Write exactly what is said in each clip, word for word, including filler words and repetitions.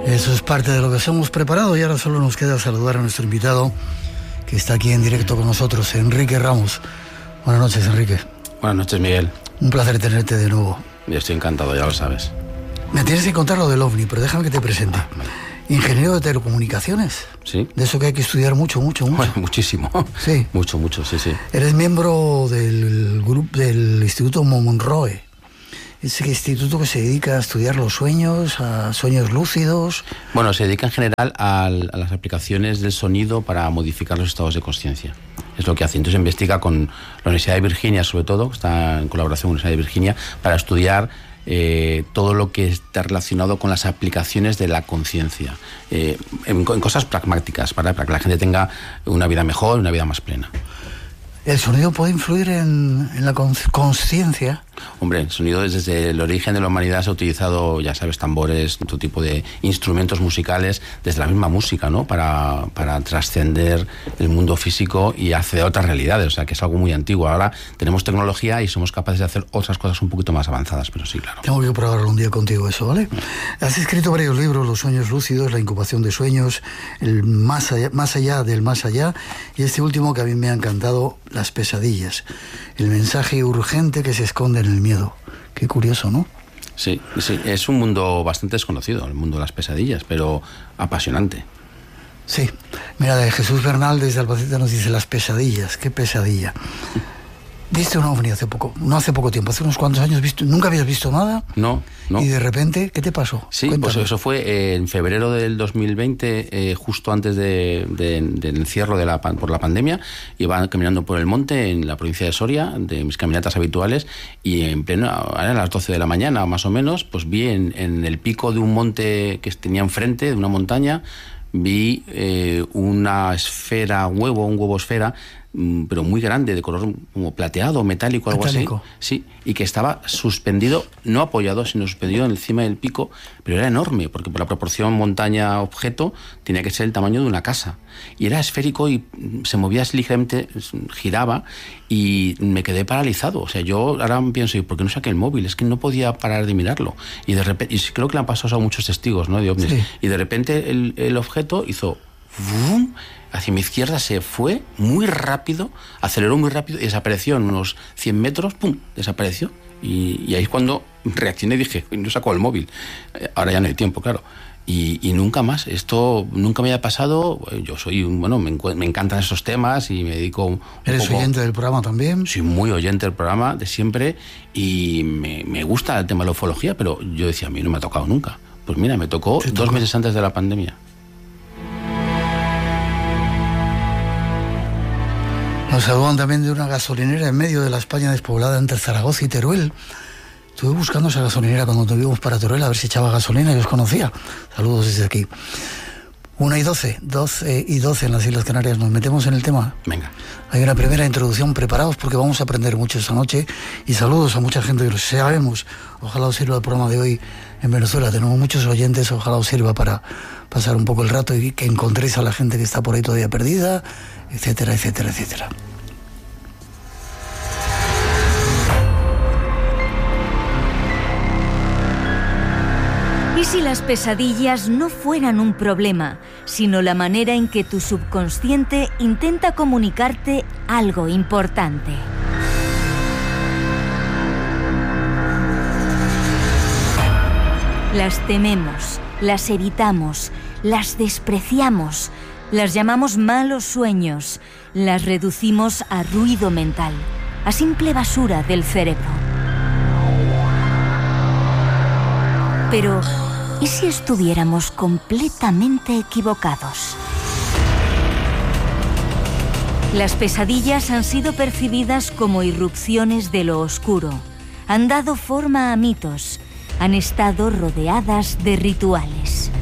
Eso es parte de lo que os hemos preparado y ahora solo nos queda saludar a nuestro invitado que está aquí en directo con nosotros, Enrique Ramos. Buenas noches, Enrique. Buenas noches, Miguel. Un placer tenerte de nuevo. Yo estoy encantado, ya lo sabes. Me tienes que contar lo del OVNI, pero déjame que te presente. Ah, vale. Ingeniero de telecomunicaciones. Sí. De eso que hay que estudiar mucho, mucho, mucho. Bueno, muchísimo. Sí. Mucho, mucho, sí, sí. Eres miembro del grupo del Instituto Monroe. Ese instituto que se dedica a estudiar los sueños, a sueños lúcidos. Bueno, se dedica en general a, a las aplicaciones del sonido para modificar los estados de consciencia. Es lo que hace. Entonces investiga con la Universidad de Virginia, sobre todo, que está en colaboración con la Universidad de Virginia, para estudiar eh, todo lo que está relacionado con las aplicaciones de la conciencia, eh, en, en cosas pragmáticas, para, para que la gente tenga una vida mejor, una vida más plena. ¿El sonido puede influir en, en la conciencia? Hombre, el sonido desde el origen de la humanidad se ha utilizado, ya sabes, tambores, todo tipo de instrumentos musicales, desde la misma música, ¿no? Para, para trascender el mundo físico y acceder a otras realidades, o sea, que es algo muy antiguo. Ahora tenemos tecnología y somos capaces de hacer otras cosas un poquito más avanzadas, pero sí, claro. Tengo que probarlo un día contigo eso, ¿vale? Has escrito varios libros, Los sueños lúcidos, La incubación de sueños, el más allá, más allá del más allá, y este último que a mí me ha encantado, Las pesadillas, el mensaje urgente que se esconde en el miedo. Qué curioso, ¿no? Sí, sí, es un mundo bastante desconocido, el mundo de las pesadillas, pero apasionante. Sí, mira, de Jesús Bernal desde Albacete nos dice las pesadillas, qué pesadilla. ¿Viste un ovni hace poco? No hace poco tiempo, hace unos cuantos años. ¿Visto? ¿Nunca habías visto nada? No, no. Y de repente, ¿qué te pasó? Sí, Cuéntame. Pues eso fue eh, en febrero del dos mil veinte, eh, justo antes de, de, del encierro de la, por la pandemia. Iba caminando por el monte en la provincia de Soria, de mis caminatas habituales, y en pleno, a las doce de la mañana más o menos, pues vi en, en el pico de un monte que tenía enfrente, de una montaña, vi eh, una esfera huevo, un huevo esfera, pero muy grande, de color como plateado, metálico, algo metálico. así. Sí, y que estaba suspendido, no apoyado, sino suspendido encima del pico, pero era enorme, porque por la proporción montaña-objeto tenía que ser el tamaño de una casa. Y era esférico y se movía así ligeramente, giraba, y me quedé paralizado. O sea, yo ahora pienso, ¿y por qué no saqué el móvil? Es que no podía parar de mirarlo. Y de repente, y creo que le han pasado a muchos testigos, ¿no?, de ovnis. Sí. Y de repente el, el objeto hizo ¡vum! Hacia mi izquierda, se fue muy rápido, aceleró muy rápido y desapareció en unos cien metros, ¡pum!, desapareció. Y, y ahí es cuando reaccioné y dije, no saco el móvil. Ahora ya no hay tiempo, claro. Y, y nunca más, esto nunca me había pasado. Yo soy, bueno, me, me encantan esos temas y me dedico un ¿Eres poco, oyente del programa también? Soy muy oyente del programa de siempre y me, me gusta el tema de la ufología, pero yo decía, a mí no me ha tocado nunca. Pues mira, me tocó dos toca? meses antes de la pandemia. Nos saludan también de una gasolinera en medio de la España despoblada entre Zaragoza y Teruel. Estuve buscando esa gasolinera cuando tuvimos para Teruel a ver si echaba gasolina y os conocía. Saludos desde aquí. Una y doce, doce y doce en las Islas Canarias. ¿Nos metemos en el tema? Venga. Hay una primera introducción, preparados porque vamos a aprender mucho esta noche. Y saludos a mucha gente que lo sabemos. Ojalá os sirva el programa de hoy en Venezuela. Tenemos muchos oyentes, ojalá os sirva para pasar un poco el rato y que encontréis a la gente que está por ahí todavía perdida, etcétera, etcétera, etcétera. ¿Y si las pesadillas no fueran un problema, sino la manera en que tu subconsciente intenta comunicarte algo importante? Las tememos, las evitamos, las despreciamos, las llamamos malos sueños, las reducimos a ruido mental, a simple basura del cerebro. Pero, ¿y si estuviéramos completamente equivocados? Las pesadillas han sido percibidas como irrupciones de lo oscuro, han dado forma a mitos, han estado rodeadas de rituales.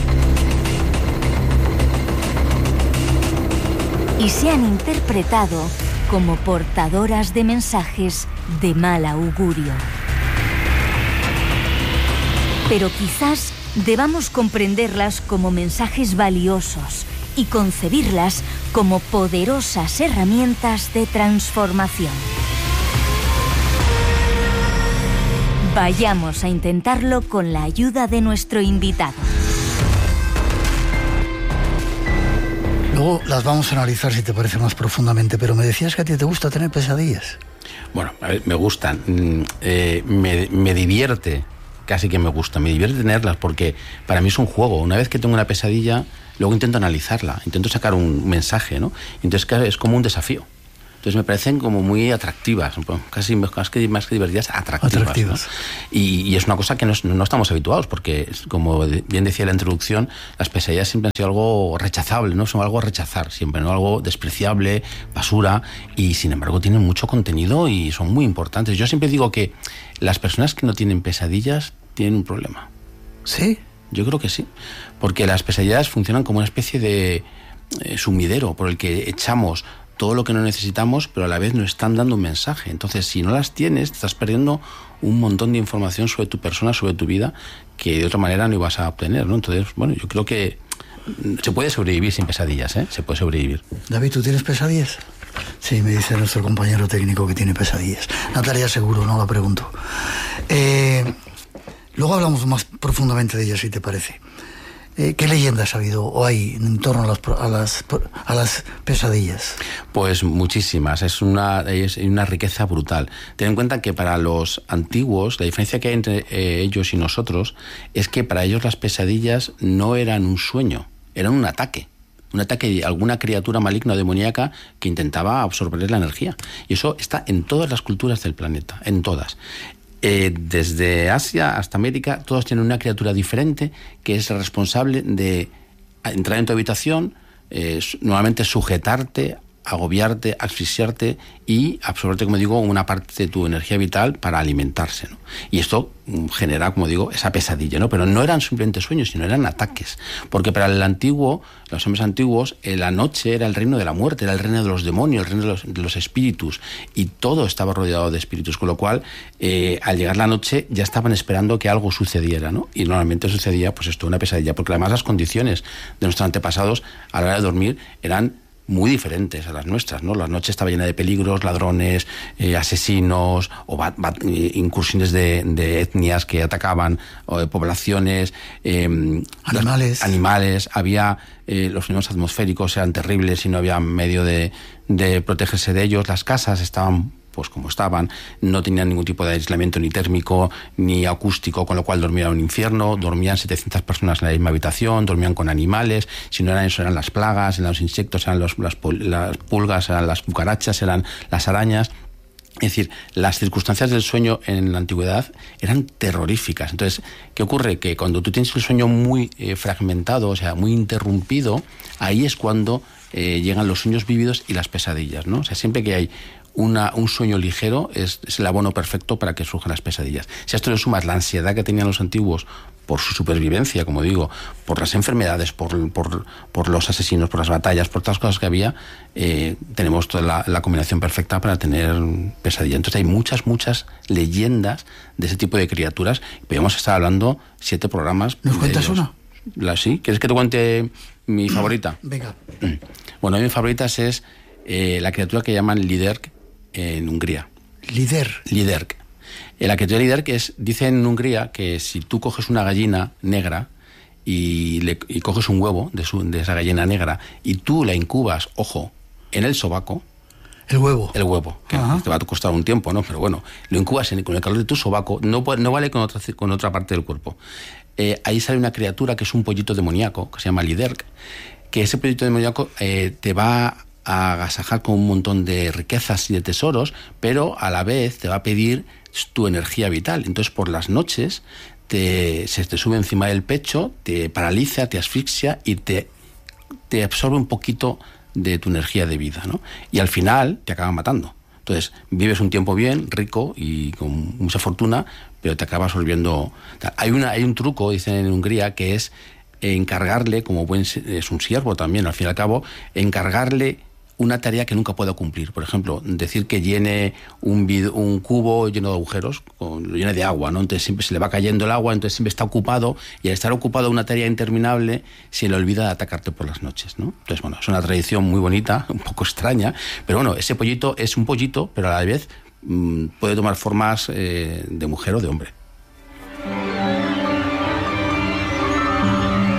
Y se han interpretado como portadoras de mensajes de mal augurio. Pero quizás debamos comprenderlas como mensajes valiosos y concebirlas como poderosas herramientas de transformación. Vayamos a intentarlo con la ayuda de nuestro invitado. Luego las vamos a analizar si te parece más profundamente, pero me decías que a ti te gusta tener pesadillas. Bueno, a ver, me gustan, eh, me, me divierte, casi que me gusta, me divierte tenerlas porque para mí es un juego. Una vez que tengo una pesadilla, luego intento analizarla, intento sacar un mensaje, ¿no? Entonces es como un desafío. Entonces me parecen como muy atractivas, casi más que, más que divertidas, atractivas. atractivas. ¿no? Y, y es una cosa que no, no estamos habituados, porque, como bien decía la introducción, las pesadillas siempre han sido algo rechazable, ¿no? Son algo a rechazar siempre, ¿no? Algo despreciable, basura, y sin embargo tienen mucho contenido y son muy importantes. Yo siempre digo que las personas que no tienen pesadillas tienen un problema. ¿Sí? Yo creo que sí, porque las pesadillas funcionan como una especie de eh, sumidero por el que echamos todo lo que no necesitamos, pero a la vez nos están dando un mensaje. Entonces, si no las tienes, te estás perdiendo un montón de información sobre tu persona, sobre tu vida, que de otra manera no ibas a obtener, ¿no? Entonces, bueno, yo creo que se puede sobrevivir sin pesadillas, ¿eh? Se puede sobrevivir. David, ¿tú tienes pesadillas? Sí, me dice nuestro compañero técnico que tiene pesadillas. Natalia seguro, no la pregunto. Eh, luego hablamos más profundamente de ella, si te parece. Eh, ¿Qué leyendas ha habido o hay en torno a las, a las, a las pesadillas? Pues muchísimas, es una, es una riqueza brutal. Ten en cuenta que para los antiguos, la diferencia que hay entre eh, ellos y nosotros es que para ellos las pesadillas no eran un sueño, eran un ataque. Un ataque de alguna criatura maligna o demoníaca que intentaba absorber la energía. Y eso está en todas las culturas del planeta, en todas. Eh, desde Asia hasta América, todos tienen una criatura diferente que es responsable de entrar en tu habitación, eh, nuevamente sujetarte, agobiarte, asfixiarte y absorberte, como digo, una parte de tu energía vital para alimentarse, ¿no? Y esto genera, como digo, esa pesadilla, ¿no? Pero no eran simplemente sueños, sino eran ataques. Porque para el antiguo, los hombres antiguos, eh, la noche era el reino de la muerte, era el reino de los demonios, el reino de los, de los espíritus, y todo estaba rodeado de espíritus, con lo cual, eh, al llegar la noche, ya estaban esperando que algo sucediera, ¿no? Y normalmente sucedía, pues esto, una pesadilla, porque además las condiciones de nuestros antepasados a la hora de dormir eran muy diferentes a las nuestras, ¿no? La noche estaba llena de peligros, ladrones, eh, asesinos, o bat, bat, eh, incursiones de, de etnias que atacaban, o de poblaciones, eh, animales. animales, había eh, los fenómenos atmosféricos eran terribles y no había medio de, de protegerse de ellos, las casas estaban pues como estaban, no tenían ningún tipo de aislamiento ni térmico ni acústico, con lo cual dormían en un infierno, dormían setecientas personas en la misma habitación, dormían con animales, si no eran eso eran las plagas, eran los insectos, eran los, las, las pulgas, eran las cucarachas, eran las arañas. Es decir, las circunstancias del sueño en la antigüedad eran terroríficas. Entonces, ¿qué ocurre? Que cuando tú tienes el sueño muy eh, fragmentado, o sea, muy interrumpido, ahí es cuando eh, llegan los sueños vívidos y las pesadillas, ¿no? O sea, siempre que hay Una, un sueño ligero es, es el abono perfecto para que surjan las pesadillas. Si a esto le sumas la ansiedad que tenían los antiguos por su supervivencia, como digo, por las enfermedades, por, por, por los asesinos, por las batallas, por todas las cosas que había, eh, tenemos toda la, la combinación perfecta para tener pesadilla. Entonces hay muchas, muchas leyendas de ese tipo de criaturas. Podríamos estar hablando siete programas. ¿Nos cuentas una? La, ¿Sí? ¿Quieres que te cuente mi favorita? Venga. Bueno, mi favorita es eh, la criatura que llaman Liderk en Hungría. Lider. Liderk. La criatura Liderk es, dice en Hungría que si tú coges una gallina negra y, le, y coges un huevo de, su, de esa gallina negra y tú la incubas, ojo, en el sobaco. El huevo. El huevo, que Ajá. te va a costar un tiempo, ¿no? Pero bueno, lo incubas en, con el calor de tu sobaco, no, no vale con otra, con otra parte del cuerpo. Eh, ahí sale una criatura que es un pollito demoníaco, que se llama Liderk, que ese pollito demoníaco eh, te va a agasajar con un montón de riquezas y de tesoros, pero a la vez te va a pedir tu energía vital. Entonces, por las noches te, se te sube encima del pecho, te paraliza, te asfixia y te, te absorbe un poquito de tu energía de vida, ¿no? Y al final te acaba matando. Entonces, vives un tiempo bien, rico y con mucha fortuna, pero te acabas volviendo... Hay, una, hay un truco, dicen en Hungría, que es encargarle, como buen es un siervo también, al fin y al cabo, encargarle una tarea que nunca pueda cumplir. Por ejemplo, decir que llene un, vid- un cubo lleno de agujeros, o lo llene de agua, ¿no? Entonces siempre se le va cayendo el agua, entonces siempre está ocupado, y al estar ocupado una tarea interminable, se le olvida de atacarte por las noches, ¿no? Entonces, bueno, es una tradición muy bonita, un poco extraña, pero bueno, ese pollito es un pollito, pero a la vez mmm, puede tomar formas eh, de mujer o de hombre.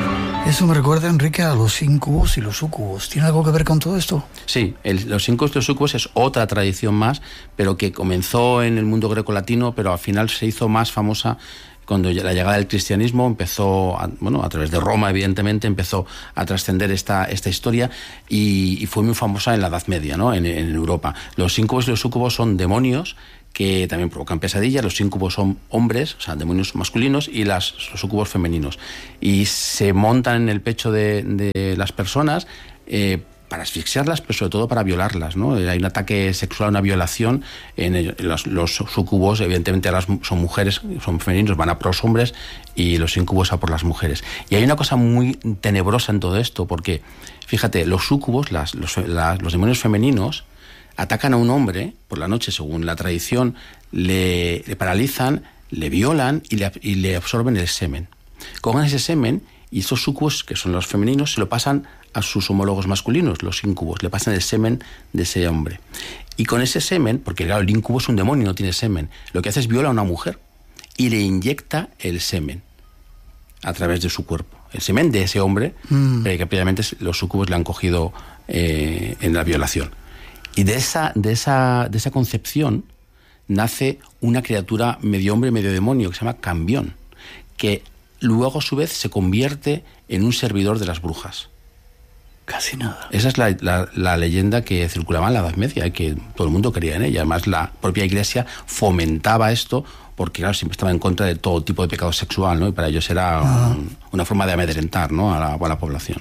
Eso me recuerda, Enrique, a los íncubos y los súcubos. ¿Tiene algo que ver con todo esto? Sí, el, los íncubos y los súcubos es otra tradición más, pero que comenzó en el mundo grecolatino, pero al final se hizo más famosa cuando la llegada del cristianismo empezó, a, bueno, a través de Roma, evidentemente, empezó a trascender esta, esta historia y, y fue muy famosa en la Edad Media, ¿no? En, en Europa. Los íncubos y los súcubos son demonios que también provocan pesadillas. Los íncubos son hombres, o sea, demonios masculinos, y las, los súcubos femeninos. Y se montan en el pecho de, de las personas eh, para asfixiarlas, pero sobre todo para violarlas, ¿no? Hay un ataque sexual, una violación. En el, los, los súcubos, evidentemente, ahora son mujeres, son femeninos, van a por los hombres, y los íncubos a por las mujeres. Y hay una cosa muy tenebrosa en todo esto, porque, fíjate, los súcubos, las, los, las, los demonios femeninos, atacan a un hombre por la noche, según la tradición, le, le paralizan, le violan y le, y le absorben el semen. Cogen ese semen y estos súcubos, que son los femeninos, se lo pasan a sus homólogos masculinos, los íncubos, le pasan el semen de ese hombre. Y con ese semen, porque claro, el íncubo es un demonio, no tiene semen, lo que hace es viola a una mujer y le inyecta el semen a través de su cuerpo. El semen de ese hombre, mm. eh, que previamente los súcubos le han cogido eh, en la violación. Y de esa, de, esa, de esa concepción nace una criatura medio hombre, medio demonio, que se llama Cambión, que luego a su vez se convierte en un servidor de las brujas. Casi nada. Esa es la, la, la leyenda que circulaba en la Edad Media y que todo el mundo creía en ella. Además, la propia Iglesia fomentaba esto porque, claro, siempre estaba en contra de todo tipo de pecado sexual, ¿no? Y para ellos era ah. un, una forma de amedrentar, ¿no? a, la, a la población.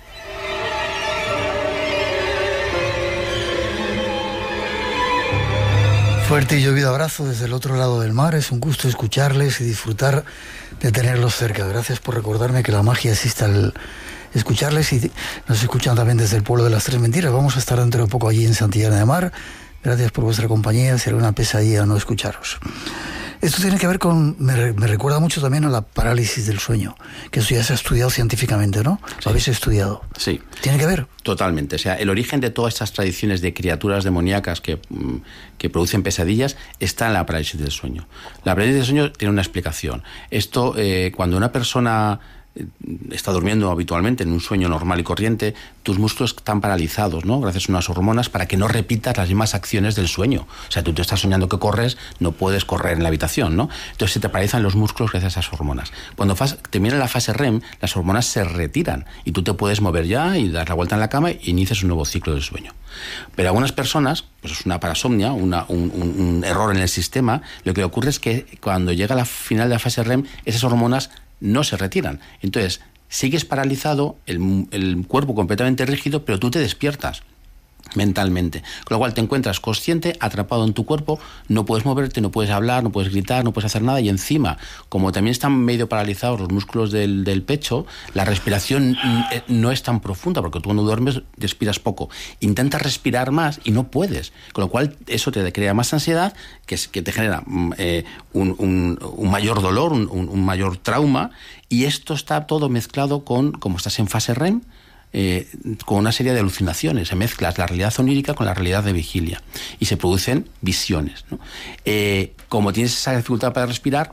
Fuerte y llovido abrazo desde el otro lado del mar. Es un gusto escucharles y disfrutar de tenerlos cerca. Gracias por recordarme que la magia existe al escucharles, y nos escuchan también desde el pueblo de las Tres Mentiras. Vamos a estar dentro de poco allí en Santillana de Mar. Gracias por vuestra compañía. Será una pesadilla no escucharos. Esto tiene que ver con... Me, me recuerda mucho también a la parálisis del sueño, que eso ya se ha estudiado científicamente, ¿no? Sí. ¿Lo habéis estudiado? Sí. ¿Tiene que ver? Totalmente. O sea, el origen de todas estas tradiciones de criaturas demoníacas que, que producen pesadillas está en la parálisis del sueño. La parálisis del sueño tiene una explicación. Esto, eh, cuando una persona está durmiendo habitualmente en un sueño normal y corriente, tus músculos están paralizados, ¿no? Gracias a unas hormonas para que no repitas las mismas acciones del sueño. O sea, tú te estás soñando que corres, no puedes correr en la habitación, ¿no? Entonces se te paralizan los músculos gracias a esas hormonas. Cuando fas, termina la fase R E M, las hormonas se retiran y tú te puedes mover ya y dar la vuelta en la cama y inicias un nuevo ciclo del sueño. Pero algunas personas, pues es una parasomnia, una, un, un, un error en el sistema, lo que ocurre es que cuando llega la final de la fase R E M, esas hormonas no se retiran. Entonces, sigues paralizado, el, el cuerpo completamente rígido, pero tú te despiertas mentalmente. Con lo cual te encuentras consciente, atrapado en tu cuerpo, no puedes moverte, no puedes hablar, no puedes gritar, no puedes hacer nada, y encima, como también están medio paralizados los músculos del, del pecho, la respiración no es tan profunda, porque tú cuando duermes respiras poco. Intentas respirar más y no puedes. Con lo cual eso te crea más ansiedad, que, es, que te genera eh, un, un, un mayor dolor, un, un mayor trauma, y esto está todo mezclado con, como estás en fase R E M, Eh, con una serie de alucinaciones. Se mezcla la realidad onírica con la realidad de vigilia y se producen visiones, ¿no? Eh, como tienes esa dificultad para respirar,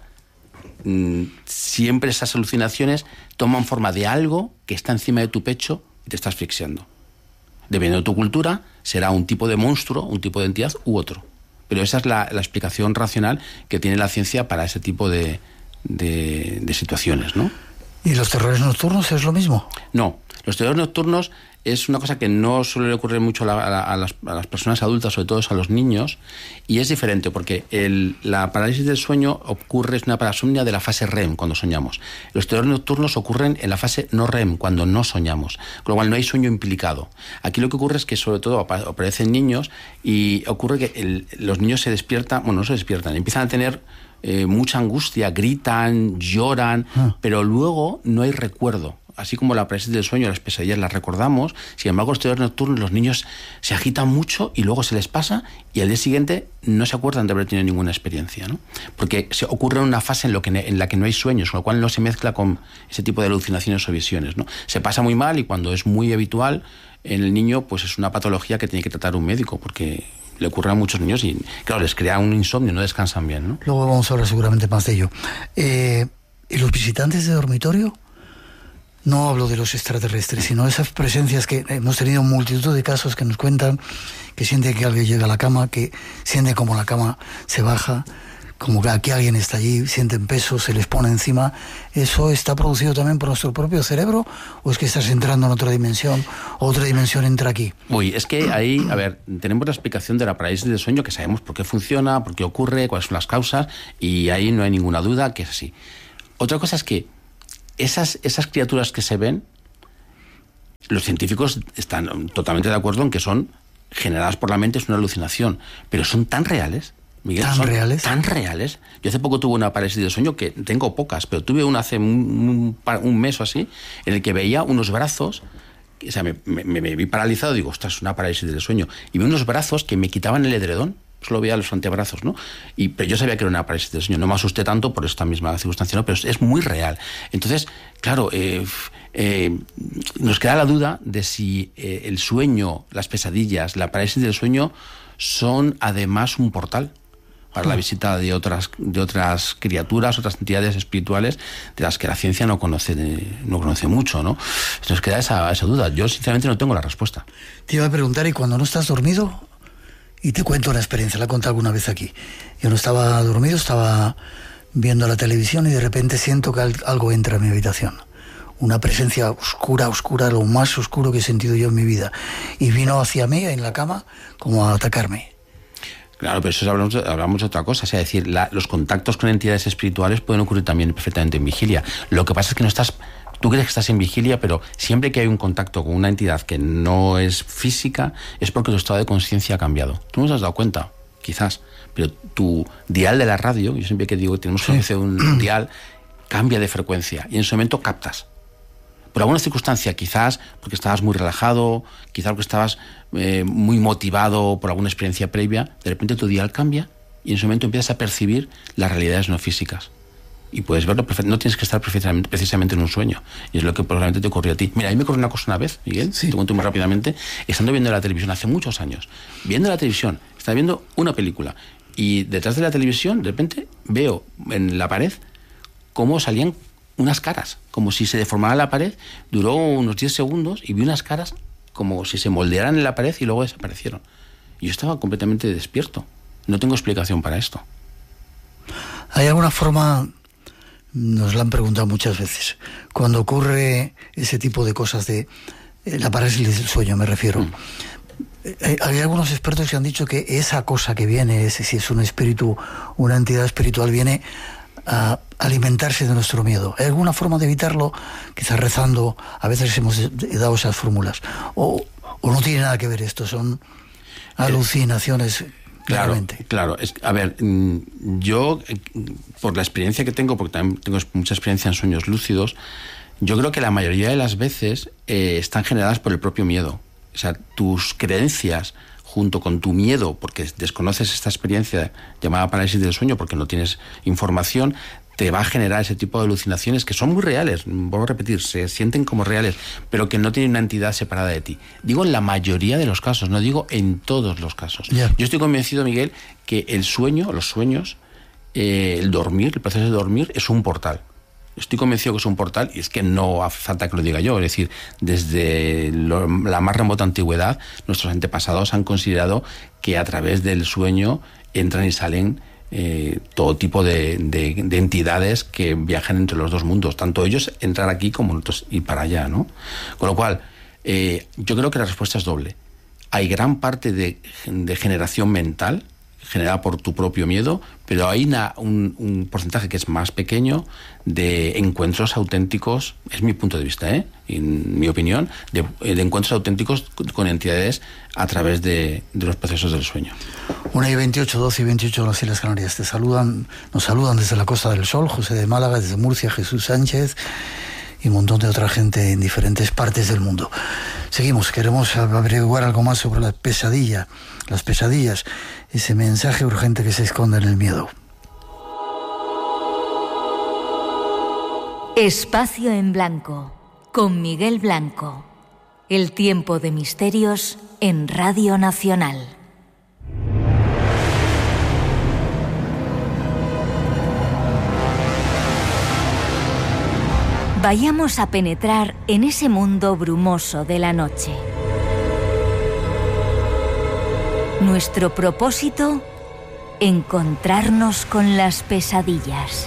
mmm, siempre esas alucinaciones toman forma de algo que está encima de tu pecho y te está asfixiando. Dependiendo de tu cultura, será un tipo de monstruo, un tipo de entidad u otro. Pero esa es la, la explicación racional que tiene la ciencia para ese tipo de, de, de situaciones, ¿no? ¿Y los terrores nocturnos es lo mismo? No. Los terrores nocturnos es una cosa que no suele ocurrir mucho a, la, a, las, a las personas adultas, sobre todo a los niños, y es diferente porque el, la parálisis del sueño ocurre, es una parasomnia de la fase R E M cuando soñamos. Los terrores nocturnos ocurren en la fase no R E M cuando no soñamos, con lo cual no hay sueño implicado. Aquí lo que ocurre es que sobre todo aparecen niños y ocurre que el, los niños se despiertan, bueno, no se despiertan, empiezan a tener eh, mucha angustia, gritan, lloran, ah. pero luego no hay recuerdo. Así como la parálisis del sueño, las pesadillas las recordamos, sin embargo, los terrores nocturnos, los niños se agitan mucho y luego se les pasa y al día siguiente no se acuerdan de haber tenido ninguna experiencia, ¿no? Porque se ocurre una fase en, lo que, en la que no hay sueños, con lo cual no se mezcla con ese tipo de alucinaciones o visiones, ¿no? Se pasa muy mal y cuando es muy habitual en el niño, pues es una patología que tiene que tratar un médico, porque le ocurre a muchos niños y, claro, les crea un insomnio, no descansan bien, ¿no? Luego vamos a hablar seguramente más de ello. Eh, ¿Y los visitantes de dormitorio? No hablo de los extraterrestres, sino esas presencias que hemos tenido multitud de casos que nos cuentan, que sienten que alguien llega a la cama, que sienten como la cama se baja, como que aquí alguien está allí, sienten peso, se les pone encima. ¿Eso está producido también por nuestro propio cerebro? ¿O es que estás entrando en otra dimensión, o otra dimensión entra aquí? Uy, es que ahí, a ver, tenemos la explicación de la parálisis del sueño, que sabemos por qué funciona, por qué ocurre, cuáles son las causas, y ahí no hay ninguna duda que es así. Otra cosa es que esas, esas criaturas que se ven, los científicos están totalmente de acuerdo en que son generadas por la mente, es una alucinación, pero son tan reales, Miguel, ¿Tan son reales? Tan reales. Yo hace poco tuve una parálisis del sueño, que tengo pocas, pero tuve una hace un, un, un mes o así, en el que veía unos brazos, o sea, me, me, me vi paralizado, digo, ostras, es una parálisis del sueño, y vi unos brazos que me quitaban el edredón, solo veía los antebrazos, ¿no? Y, pero yo sabía que era una parálisis del sueño, no me asusté tanto por esta misma circunstancia, ¿no? Pero es, es muy real. Entonces, claro, eh, eh, nos queda la duda de si eh, el sueño, las pesadillas, la parálisis del sueño son además un portal para la visita de otras de otras criaturas, otras entidades espirituales de las que la ciencia no conoce no conoce mucho, ¿no? Nos queda esa, esa duda. Yo sinceramente no tengo la respuesta. Te iba a preguntar, ¿y cuando no estás dormido? Y te cuento una experiencia, la he contado alguna vez aquí. Yo no estaba dormido, estaba viendo la televisión y de repente siento que algo entra en mi habitación. Una presencia oscura, oscura, lo más oscuro que he sentido yo en mi vida. Y vino hacia mí en la cama como a atacarme. Claro, pero eso hablamos, hablamos de otra cosa. O sea, es decir, la, los contactos con entidades espirituales pueden ocurrir también perfectamente en vigilia. Lo que pasa es que no estás... Tú crees que estás en vigilia, pero siempre que hay un contacto con una entidad que no es física, es porque tu estado de conciencia ha cambiado. Tú no te has dado cuenta, quizás, pero tu dial de la radio, yo siempre que digo que tenemos que hacer un dial, cambia de frecuencia y en ese momento captas. Por alguna circunstancia, quizás porque estabas muy relajado, quizás porque estabas eh, muy motivado por alguna experiencia previa, de repente tu dial cambia y en ese momento empiezas a percibir las realidades no físicas. Y puedes verlo, no tienes que estar precisamente, precisamente en un sueño. Y es lo que probablemente te ocurrió a ti. Mira, a mí me ocurrió una cosa una vez, Miguel, sí. Te cuento muy rápidamente, estando viendo la televisión hace muchos años, viendo la televisión, estaba viendo una película, y detrás de la televisión, de repente, veo en la pared cómo salían unas caras, como si se deformara la pared, duró unos diez segundos, y vi unas caras como si se moldearan en la pared y luego desaparecieron. Y yo estaba completamente despierto. No tengo explicación para esto. ¿Hay alguna forma... Nos lo han preguntado muchas veces. Cuando ocurre ese tipo de cosas de eh, la parálisis del sueño, me refiero. Mm. Eh, hay algunos expertos que han dicho que esa cosa que viene, ese, si es un espíritu, una entidad espiritual, viene a alimentarse de nuestro miedo. ¿Hay alguna forma de evitarlo? Quizás rezando. A veces hemos dado esas fórmulas. O, o no tiene nada que ver esto. Son alucinaciones. Claro, claro. Es, a ver, yo, por la experiencia que tengo, porque también tengo mucha experiencia en sueños lúcidos, yo creo que la mayoría de las veces eh, están generadas por el propio miedo. O sea, tus creencias junto con tu miedo, porque desconoces esta experiencia llamada parálisis del sueño, porque no tienes información, te va a generar ese tipo de alucinaciones que son muy reales, vuelvo a repetir, se sienten como reales, pero que no tienen una entidad separada de ti. Digo en la mayoría de los casos, no digo en todos los casos. Yeah. Yo estoy convencido, Miguel, que el sueño, los sueños, eh, el dormir, el proceso de dormir es un portal. Estoy convencido que es un portal, y es que no hace falta que lo diga yo. Es decir, desde lo, la más remota antigüedad, nuestros antepasados han considerado que a través del sueño entran y salen Eh, todo tipo de, de, de entidades que viajan entre los dos mundos, tanto ellos entrar aquí como nosotros ir para allá, ¿no? Con lo cual, eh, yo creo que la respuesta es doble. Hay gran parte de, de generación mental, generada por tu propio miedo, pero hay una, un, un porcentaje que es más pequeño de encuentros auténticos, es mi punto de vista, ¿eh? En mi opinión, de, de encuentros auténticos con, con entidades a través de, de los procesos del sueño. una y veintiocho, doce y veintiocho en las Islas Canarias. Te saludan, nos saludan desde la Costa del Sol, José de Málaga, desde Murcia, Jesús Sánchez y un montón de otra gente en diferentes partes del mundo. Seguimos, queremos averiguar algo más sobre la pesadilla, las pesadillas, ese mensaje urgente que se esconde en el miedo. Espacio en Blanco, con Miguel Blanco. El tiempo de misterios en Radio Nacional. Vayamos a penetrar en ese mundo brumoso de la noche. Nuestro propósito, encontrarnos con las pesadillas.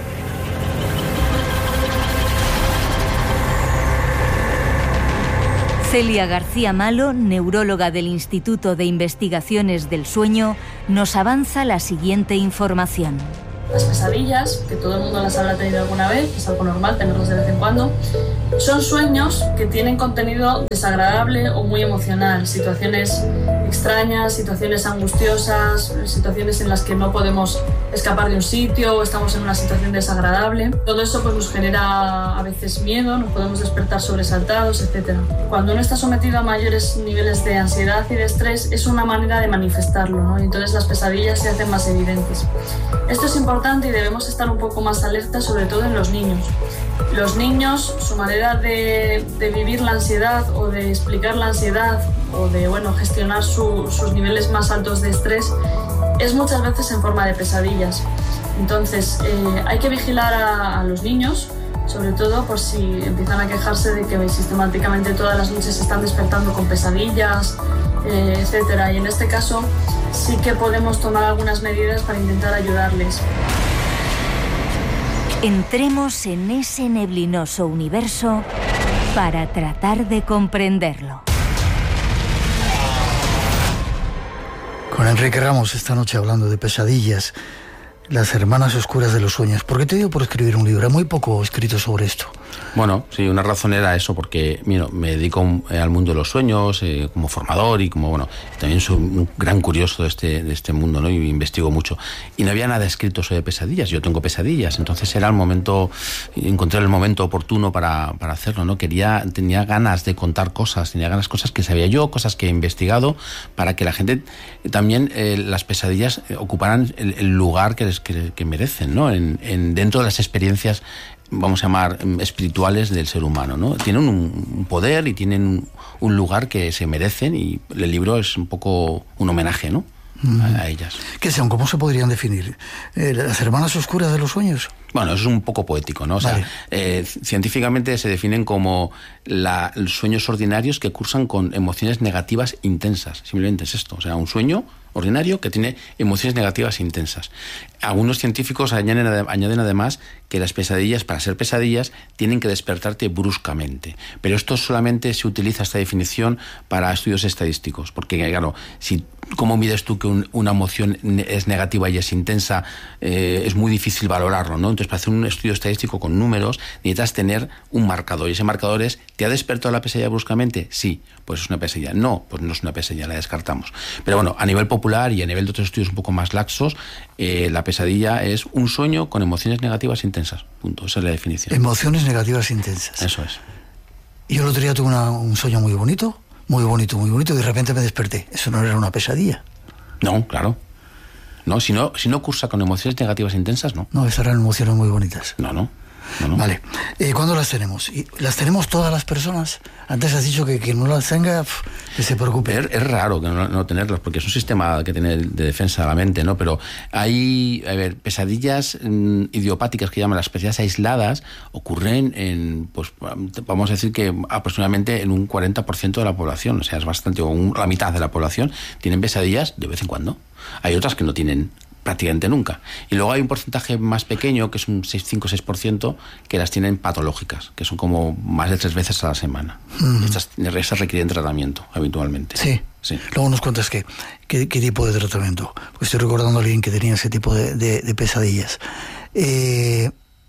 Celia García Malo, neuróloga del Instituto de Investigaciones del Sueño, nos avanza la siguiente información. Las pesadillas, que todo el mundo las habrá tenido alguna vez, es algo normal tenerlas de vez en cuando, son sueños que tienen contenido desagradable o muy emocional, situaciones extrañas, situaciones angustiosas, situaciones en las que no podemos escapar de un sitio o estamos en una situación desagradable. Todo eso pues, nos genera a veces miedo, nos podemos despertar sobresaltados, etcétera. Cuando uno está sometido a mayores niveles de ansiedad y de estrés, es una manera de manifestarlo, ¿no? Y entonces las pesadillas se hacen más evidentes. Esto es importante y debemos estar un poco más alertas, sobre todo en los niños. Los niños, su manera de, de vivir la ansiedad o de explicar la ansiedad o de bueno, gestionar su, sus niveles más altos de estrés es muchas veces en forma de pesadillas. Entonces eh, hay que vigilar a, a los niños, sobre todo por si empiezan a quejarse de que sistemáticamente todas las noches se están despertando con pesadillas, eh, etcétera. Y en este caso sí que podemos tomar algunas medidas para intentar ayudarles. Entremos en ese neblinoso universo para tratar de comprenderlo. Con Enrique Ramos esta noche hablando de pesadillas, las hermanas oscuras de los sueños. ¿Por qué te dio por escribir un libro? Hay muy poco escrito sobre esto. Bueno, sí, una razón era eso, porque mira, me dedico al mundo de los sueños eh, como formador y como, bueno, también soy un gran curioso de este, de este mundo, ¿no? Y investigo mucho. Y no había nada escrito sobre pesadillas. Yo tengo pesadillas, entonces era el momento, encontré el momento oportuno para, para hacerlo, ¿no? Quería, tenía ganas de contar cosas, tenía ganas cosas que sabía yo, cosas que he investigado, para que la gente también, eh, las pesadillas ocuparan el, el lugar que, les, que, que merecen, ¿no? En, en, dentro de las experiencias, vamos a llamar, espirituales del ser humano, ¿no? Tienen un poder y tienen un lugar que se merecen, y el libro es un poco un homenaje, ¿no? Mm. A, a ellas. ¿Qué son? ¿Cómo se podrían definir? Eh, ¿Las hermanas oscuras de los sueños? Bueno, eso es un poco poético, ¿no? O sea, vale. eh, científicamente se definen como la, los sueños ordinarios que cursan con emociones negativas intensas. Simplemente es esto. O sea, un sueño ordinario que tiene emociones negativas intensas. Algunos científicos añaden, añaden además que las pesadillas, para ser pesadillas, tienen que despertarte bruscamente. Pero esto solamente se utiliza, esta definición, para estudios estadísticos. Porque, claro, si ¿cómo mides tú que un, una emoción es negativa y es intensa? Eh, es muy difícil valorarlo, ¿no? Entonces, para hacer un estudio estadístico con números, necesitas tener un marcador. Y ese marcador es, ¿te ha despertado la pesadilla bruscamente? Sí, pues es una pesadilla. No, pues no es una pesadilla, la descartamos. Pero bueno, a nivel popular y a nivel de otros estudios un poco más laxos, eh, la pesadilla es un sueño con emociones negativas intensas. Punto. Esa es la definición. Emociones negativas intensas. Eso es. Y yo el otro día tuve una, un sueño muy bonito, muy bonito, muy bonito, y de repente me desperté. Eso no era una pesadilla. No, claro. No, si no, si no cursa con emociones negativas intensas, no. No, esas eran emociones muy bonitas. No, no. No, no. Vale. Eh, ¿Cuándo las tenemos? ¿Y las tenemos todas las personas? Antes has dicho que quien no las tenga, pf, que se preocupe. Es, es raro que no, no tenerlas, porque es un sistema que tiene de defensa de la mente, ¿no? Pero hay, a ver, pesadillas mmm, idiopáticas, que llaman las pesadillas aisladas, ocurren en, pues, vamos a decir que aproximadamente en un cuarenta por ciento de la población. O sea, es bastante, o un, la mitad de la población tienen pesadillas de vez en cuando. Hay otras que no tienen prácticamente nunca. Y luego hay un porcentaje más pequeño, que es un cinco o seis por ciento, que las tienen patológicas, que son como más de tres veces a la semana. Mm. Estas, estas requieren tratamiento habitualmente. Sí. Sí. Luego nos cuentas qué, qué, qué tipo de tratamiento. Porque estoy recordando a alguien que tenía ese tipo de, de, de pesadillas. Eh,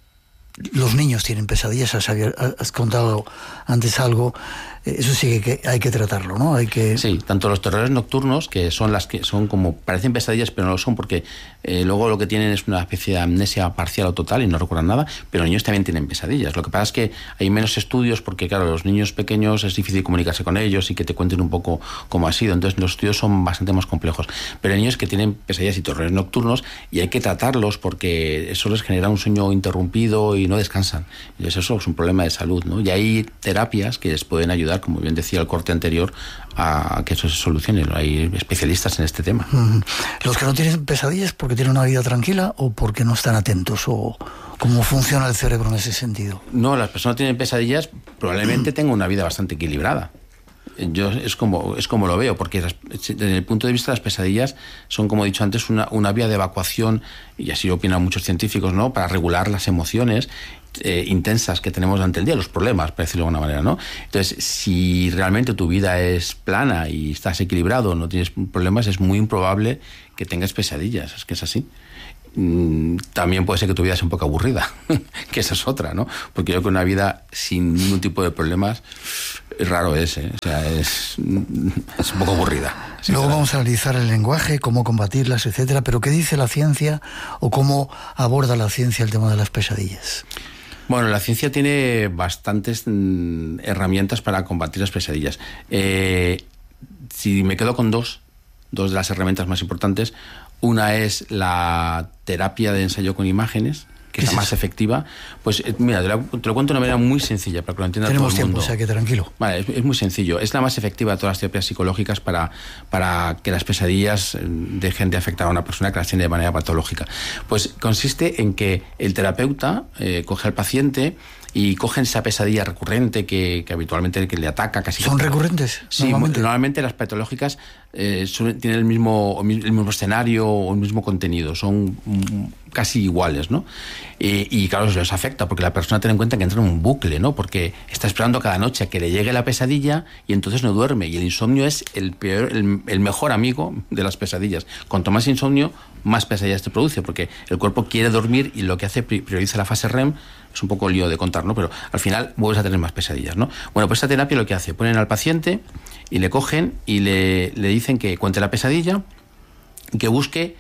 los niños tienen pesadillas, has, has contado antes algo. Eso sí que hay que tratarlo, ¿no? Hay que... Sí, tanto los terrores nocturnos, que son las que son como, parecen pesadillas, pero no lo son, porque eh, luego lo que tienen es una especie de amnesia parcial o total y no recuerdan nada, pero los niños también tienen pesadillas. Lo que pasa es que hay menos estudios, porque claro, los niños pequeños es difícil comunicarse con ellos y que te cuenten un poco cómo ha sido, entonces los estudios son bastante más complejos. Pero hay niños que tienen pesadillas y terrores nocturnos y hay que tratarlos, porque eso les genera un sueño interrumpido y no descansan. Y eso es un problema de salud, ¿no? Y hay terapias que les pueden ayudar ayudar, como bien decía el corte anterior, a que eso se solucione. Hay especialistas en este tema. Uh-huh. ¿Los que no tienen pesadillas porque tienen una vida tranquila o porque no están atentos? ¿O cómo funciona el cerebro en ese sentido? No, las personas que tienen pesadillas probablemente tengan una vida bastante equilibrada. Yo es como es como lo veo, porque las, desde el punto de vista de las pesadillas son, como he dicho antes, una, una vía de evacuación, y así opinan muchos científicos, ¿no?, para regular las emociones eh, intensas que tenemos durante el día, los problemas, para decirlo de alguna manera, ¿no? Entonces, si realmente tu vida es plana y estás equilibrado, no tienes problemas, es muy improbable que tengas pesadillas. Es que es así. También puede ser que tu vida sea un poco aburrida, que esa es otra, ¿no? Porque yo creo que una vida sin ningún tipo de problemas es raro es, ¿eh? O sea, es, es un poco aburrida. Luego vamos a analizar el lenguaje, cómo combatirlas, etcétera. Pero ¿qué dice la ciencia o cómo aborda la ciencia el tema de las pesadillas? Bueno, la ciencia tiene bastantes mm, herramientas para combatir las pesadillas. Eh, si me quedo con dos, dos de las herramientas más importantes. Una es la terapia de ensayo con imágenes, que es la más efectiva. Pues mira, te lo, te lo cuento de una manera muy sencilla para que lo entienda todo el mundo. Tenemos tiempo, o sea que tranquilo. Vale, es, es muy sencillo. Es la más efectiva de todas las terapias psicológicas para, para que las pesadillas dejen de afectar a una persona que las tiene de manera patológica. Pues consiste en que el terapeuta eh, coge al paciente y cogen esa pesadilla recurrente que, que habitualmente que le ataca casi. ¿Son recurrentes? Sí, normalmente, normalmente las patológicas eh, son, tienen el mismo, el mismo escenario o el mismo contenido, son casi iguales, ¿no? Eh, y claro, eso les afecta, porque la persona tiene en cuenta que entra en un bucle, ¿no? Porque está esperando cada noche a que le llegue la pesadilla y entonces no duerme. Y el insomnio es el peor, el, el mejor amigo de las pesadillas. Cuanto más insomnio, más pesadillas te produce, porque el cuerpo quiere dormir y lo que hace prioriza la fase R E M. Es un poco lío de contar, ¿no? Pero al final vuelves a tener más pesadillas, ¿no? Bueno, pues esta terapia lo que hace, ponen al paciente y le cogen y le, le dicen que cuente la pesadilla y que busque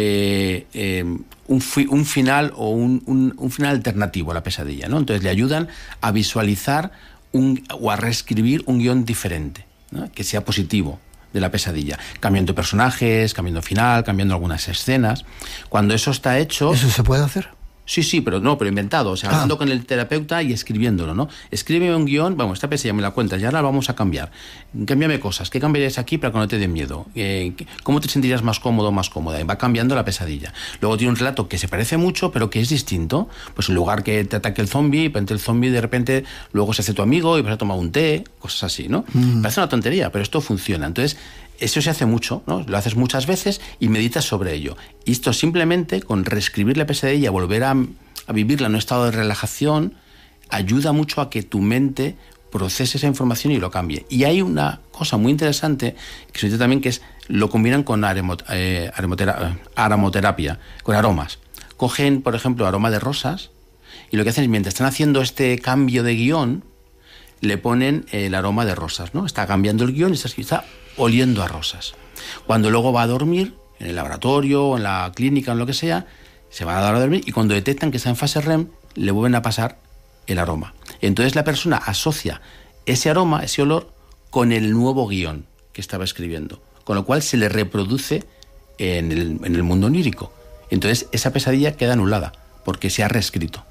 eh, eh, un, fi, un final o un, un, un final alternativo a la pesadilla, ¿no? Entonces le ayudan a visualizar un, o a reescribir un guión diferente, ¿no?, que sea positivo de la pesadilla, cambiando personajes, cambiando final, cambiando algunas escenas. Cuando eso está hecho... ¿Eso se puede hacer? Sí, sí, pero no, pero inventado, o sea, ah. hablando con el terapeuta y escribiéndolo, ¿no? Escríbeme un guión, vamos, esta pesadilla me la cuentas, ya ahora la vamos a cambiar. Cámbiame cosas, ¿qué cambiarías aquí para que no te dé miedo? Eh, ¿Cómo te sentirías más cómodo o más cómoda? Y va cambiando la pesadilla. Luego tiene un relato que se parece mucho, pero que es distinto. Pues en lugar que te ataque el zombie, el zombie de repente luego se hace tu amigo y vas a tomar un té, cosas así, ¿no? Mm. Parece una tontería, pero esto funciona. Entonces, eso se hace mucho, ¿no? Lo haces muchas veces y meditas sobre ello. Y esto simplemente, con reescribir la pesadilla, volver a, a vivirla en un estado de relajación, ayuda mucho a que tu mente procese esa información y lo cambie. Y hay una cosa muy interesante que se dice también, que es lo combinan con aremot, eh, aremotera, aromaterapia, con aromas. Cogen, por ejemplo, aroma de rosas y lo que hacen es, mientras están haciendo este cambio de guión, le ponen el aroma de rosas, ¿no? Está cambiando el guión y está, está oliendo a rosas. Cuando luego va a dormir, en el laboratorio, o en la clínica, en lo que sea, se va a dar a dormir y cuando detectan que está en fase R E M, le vuelven a pasar el aroma. Entonces la persona asocia ese aroma, ese olor, con el nuevo guión que estaba escribiendo, con lo cual se le reproduce en el, en el mundo onírico. Entonces esa pesadilla queda anulada, porque se ha reescrito.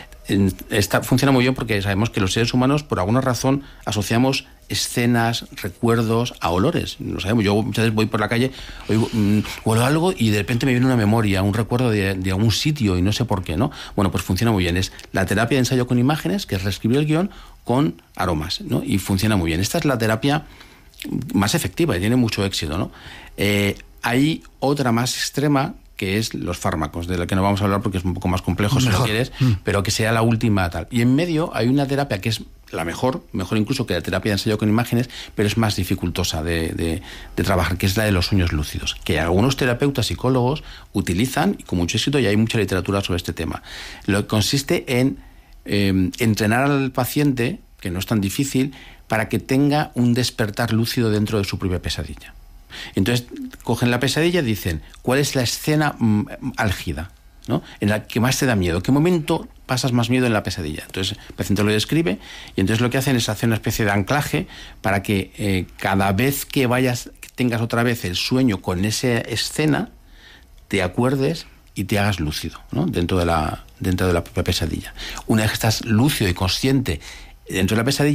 Esta funciona muy bien porque sabemos que los seres humanos, por alguna razón, asociamos escenas, recuerdos a olores. Lo sabemos. Yo muchas veces voy por la calle, oigo, mmm, huelo algo y de repente me viene una memoria, un recuerdo de, de algún sitio y no sé por qué, ¿no? Bueno, pues funciona muy bien. Es la terapia de ensayo con imágenes, que es reescribir el guión con aromas, ¿no? Y funciona muy bien. Esta es la terapia más efectiva y tiene mucho éxito, ¿no? Eh, hay otra más extrema, que es los fármacos, de la que no vamos a hablar porque es un poco más complejo, mejor, si lo quieres, mm. pero que sea la última tal. Y en medio hay una terapia que es la mejor, mejor incluso que la terapia de ensayo con imágenes, pero es más dificultosa de, de, de trabajar, que es la de los sueños lúcidos, que algunos terapeutas psicólogos utilizan, y con mucho éxito, y hay mucha literatura sobre este tema. Lo que consiste en eh, entrenar al paciente, que no es tan difícil, para que tenga un despertar lúcido dentro de su propia pesadilla. Entonces cogen la pesadilla y dicen, ¿cuál es la escena mm, álgida, ¿no?, en la que más te da miedo? ¿Qué momento pasas más miedo en la pesadilla? Entonces el paciente lo describe y entonces lo que hacen es hacer una especie de anclaje para que eh, cada vez que vayas, que tengas otra vez el sueño con esa escena, te acuerdes y te hagas lúcido, ¿no?, dentro de la, dentro de la propia pesadilla. Una vez que estás lúcido y consciente dentro de la pesadilla,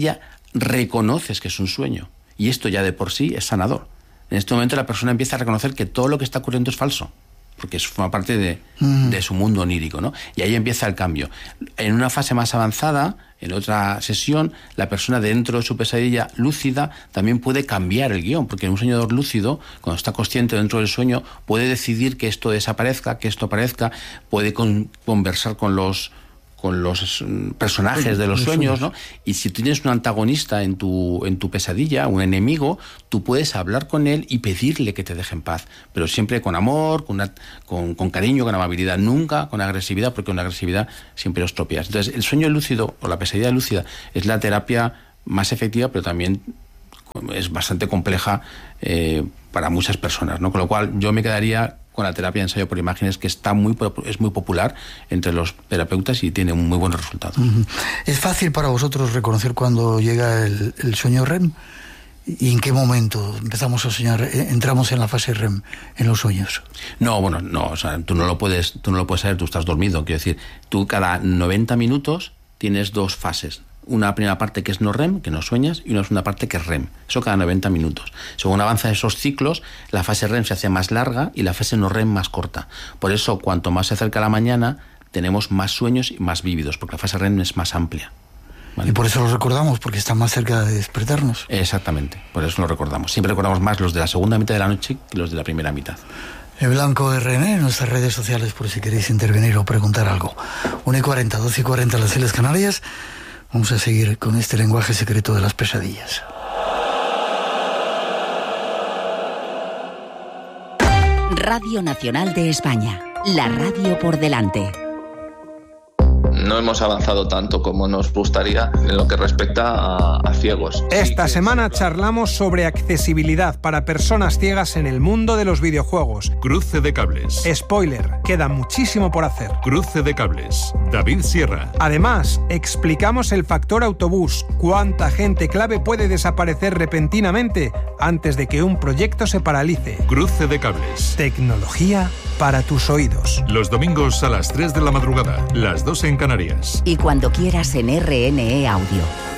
reconoces que es un sueño. Y esto ya de por sí es sanador. En este momento la persona empieza a reconocer que todo lo que está ocurriendo es falso, porque eso forma parte de, mm. de su mundo onírico, ¿no? Y ahí empieza el cambio. En una fase más avanzada, en otra sesión, la persona dentro de su pesadilla lúcida también puede cambiar el guión, porque un soñador lúcido, cuando está consciente dentro del sueño, puede decidir que esto desaparezca, que esto aparezca, puede con, conversar con los con los personajes de los sueños, ¿no? Y si tú tienes un antagonista en tu, en tu pesadilla, un enemigo, tú puedes hablar con él y pedirle que te deje en paz, pero siempre con amor, con, una, con, con cariño, con amabilidad, nunca con agresividad, porque con agresividad siempre los tropeas. Entonces, el sueño lúcido o la pesadilla lúcida es la terapia más efectiva, pero también es bastante compleja eh, para muchas personas, ¿no? Con lo cual, yo me quedaría con la terapia de ensayo por imágenes, que está muy es muy popular entre los terapeutas y tiene un muy buen resultado. Uh-huh. ¿Es fácil para vosotros reconocer cuando llega el, el sueño R E M? ¿Y en qué momento empezamos a soñar, entramos en la fase R E M en los sueños? No, bueno, no, o sea, tú no lo puedes, tú no lo puedes saber, tú estás dormido, quiero decir, tú cada noventa minutos tienes dos fases. Una primera parte que es no R E M, que no sueñas, y una segunda parte que es R E M. Eso cada noventa minutos. Según avanzan esos ciclos, la fase R E M se hace más larga y la fase no R E M más corta. Por eso, cuanto más se acerca la mañana, tenemos más sueños y más vívidos, porque la fase R E M es más amplia. ¿Vale? Y por eso lo recordamos, porque está más cerca de despertarnos. Exactamente, por eso lo recordamos. Siempre recordamos más los de la segunda mitad de la noche que los de la primera mitad. El Blanco R N en nuestras redes sociales, por si queréis intervenir o preguntar algo. una y cuarenta, doce y cuarenta en las Islas Canarias. Vamos a seguir con este lenguaje secreto de las pesadillas. Radio Nacional de España, la radio por delante. No hemos avanzado tanto como nos gustaría en lo que respecta a, a ciegos. Esta semana charlamos sobre accesibilidad para personas ciegas en el mundo de los videojuegos. Cruce de cables. Spoiler, queda muchísimo por hacer. Cruce de cables. David Sierra. Además, explicamos el factor autobús. ¿Cuánta gente clave puede desaparecer repentinamente antes de que un proyecto se paralice? Cruce de cables. Tecnología para tus oídos. Los domingos a las tres de la madrugada, las dos en Canarias. Y cuando quieras en R N E Audio.